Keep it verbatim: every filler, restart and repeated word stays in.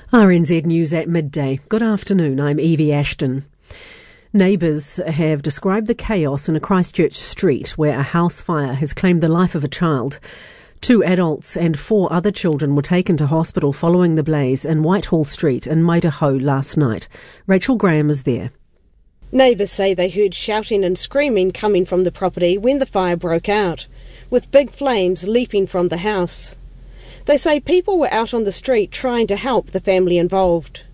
R N Z News at midday. Good afternoon, I'm Evie Ashton. Neighbours have described the chaos in a Christchurch street where a house fire has claimed the life of a child. Two adults and four other children were taken to hospital following the blaze in Whitehall Street in Maidaho last night. Rachel Graham is there. Neighbours say they heard shouting and screaming coming from the property when the fire broke out, with big flames leaping from the house. They say people were out on the street trying to help the family involved.